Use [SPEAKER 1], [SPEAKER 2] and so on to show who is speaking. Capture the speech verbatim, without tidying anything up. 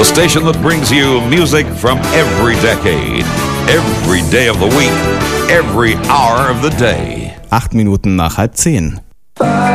[SPEAKER 1] The station that brings you music from every decade, every day of the week, every hour of the day.
[SPEAKER 2] Acht Minuten nach halb zehn.